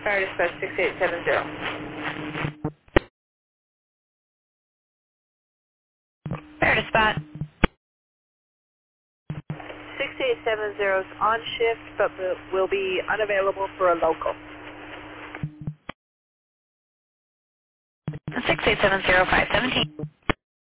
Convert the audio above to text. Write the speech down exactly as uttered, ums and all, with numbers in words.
Fire dispatch six eight seven zero. Fire dispatch. six eight seven zero is on shift, but will will be unavailable for a local. six eight seven zero five seventeen.